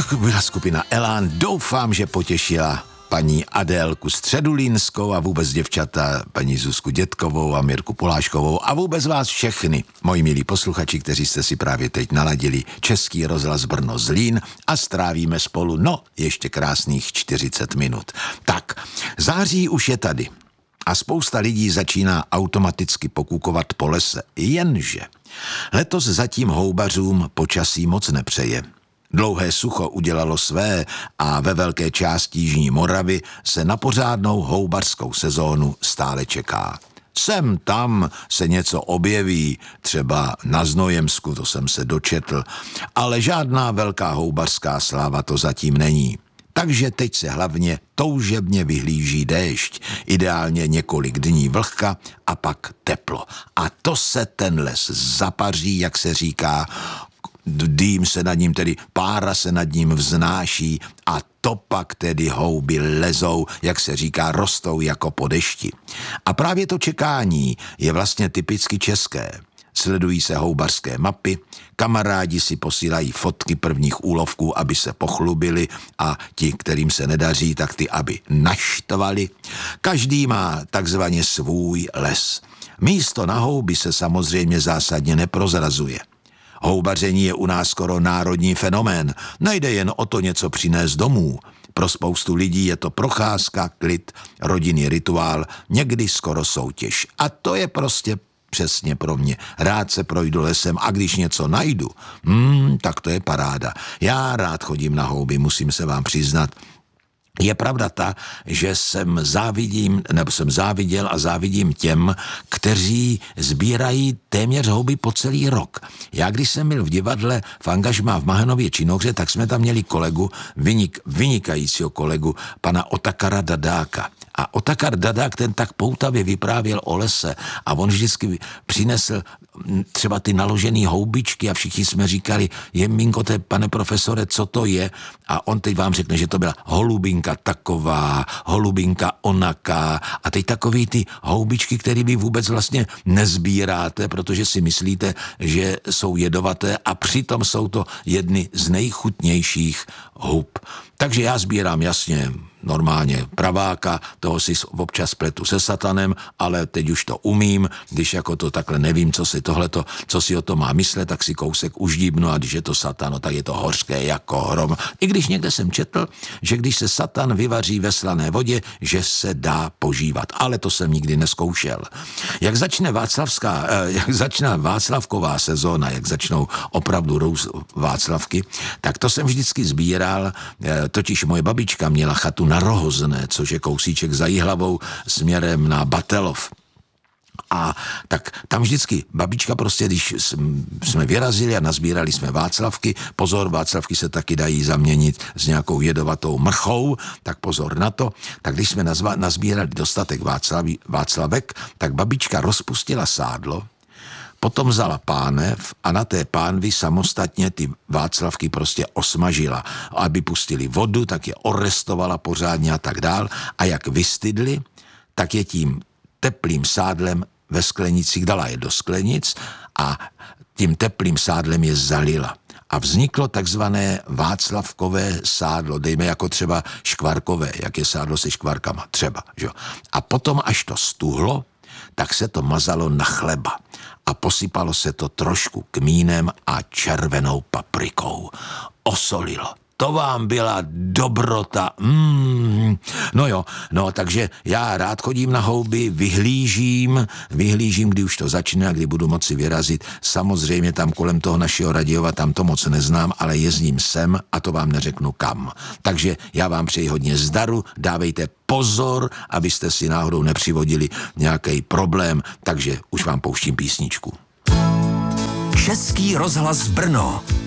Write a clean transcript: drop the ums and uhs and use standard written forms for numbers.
To byla skupina Elán. Doufám, že potěšila paní Adélku Středulínskou a vůbec děvčata paní Zuzku Dětkovou a Mirku Poláškovou a vůbec vás všechny, moji milí posluchači, kteří jste si právě teď naladili Český rozhlas Brno Zlín a strávíme spolu, ještě krásných 40 minut. Tak, září už je tady a spousta lidí začíná automaticky pokukovat po lese, jenže letos zatím houbařům počasí moc nepřeje. Dlouhé sucho udělalo své a ve velké části Jižní Moravy se na pořádnou houbařskou sezónu stále čeká. Sem tam se něco objeví, třeba na Znojemsku, to jsem se dočetl, ale žádná velká houbařská sláva to zatím není. Takže teď se hlavně toužebně vyhlíží déšť, ideálně několik dní vlhka a pak teplo. A to se ten les zapaří, jak se říká, dým se nad ním, tedy pára se nad ním vznáší a to pak tedy houby lezou, jak se říká, rostou jako po dešti. A právě to čekání je vlastně typicky české. Sledují se houbařské mapy, kamarádi si posílají fotky prvních úlovků, aby se pochlubili a ti, kterým se nedaří, tak ty, aby naštvali. Každý má takzvaně svůj les. Místo na houby se samozřejmě zásadně neprozrazuje. Houbaření je u nás skoro národní fenomén. Nejde jen o to něco přinést domů. Pro spoustu lidí je to procházka, klid, rodinný rituál, někdy skoro soutěž. A to je prostě přesně pro mě. Rád se projdu lesem a když něco najdu, tak to je paráda. Já rád chodím na houby, musím se vám přiznat. Je pravda ta, že jsem záviděl a závidím těm, kteří sbírají téměř houby po celý rok. Já když jsem byl v divadle v angažmá v Mahanově Činohře, tak jsme tam měli kolegu, vynikajícího kolegu, pana Otakara Dadáka. A Otakar Dadák ten tak poutavě vyprávěl o lese a on vždycky přinesl třeba ty naložený houbičky a všichni jsme říkali, Jeminko, pane profesore, co to je? A on teď vám řekne, že to byla holubinka taková, holubinka onaká a teď takový ty houbičky, které vy vůbec vlastně nezbíráte, protože si myslíte, že jsou jedovaté a přitom jsou to jedny z nejchutnějších hub. Takže já sbírám jasně normálně praváka, toho si občas pletu se satanem, ale teď už to umím, když jako to takhle nevím, co si o to má myslet, tak si kousek uždíbnu a když je to satano, tak je to hořké jako hrom. I když někde jsem četl, že když se satan vyvaří ve slané vodě, že se dá požívat, ale to jsem nikdy neskoušel. Jak začne václavková sezóna, jak začnou opravdu růst václavky, tak to jsem vždycky sbíral, totiž moje babička měla chatu na Rohozné, což je kousíček za Jihlavou směrem na Batelov. A tak tam vždycky babička prostě, když jsme vyrazili a nazbírali jsme václavky, pozor, václavky se taky dají zaměnit s nějakou jedovatou mrchou, tak pozor na to, tak když jsme nazbírali dostatek václavek, tak babička rozpustila sádlo, potom vzala pánev a na té pánvi samostatně ty václavky prostě osmažila. Aby pustili vodu, tak je orestovala pořádně a tak dál. A jak vystydli, tak je tím teplým sádlem ve sklenicích dala je do sklenic a tím teplým sádlem je zalila. A vzniklo takzvané václavkové sádlo, dejme jako třeba škvarkové, jak je sádlo se škvarkama, třeba. Že? A potom, až to stuhlo, tak se to mazalo na chleba a posypalo se to trošku kmínem a červenou paprikou. Osolilo. To vám byla dobrota. Takže já rád chodím na houby, vyhlížím, kdy už to začne a kdy budu moci vyrazit. Samozřejmě tam kolem toho našeho Radějova, tam to moc neznám, ale jezdím sem a to vám neřeknu kam. Takže já vám přeji hodně zdaru, dávejte pozor, abyste si náhodou nepřivodili nějaký problém, takže už vám pouštím písničku. Český rozhlas Brno.